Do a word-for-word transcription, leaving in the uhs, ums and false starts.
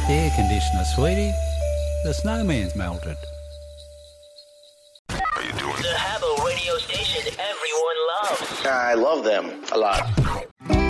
air conditioner, sweetie. The snowman's melted. How you doing? The Habbo radio station everyone loves. I love them a lot.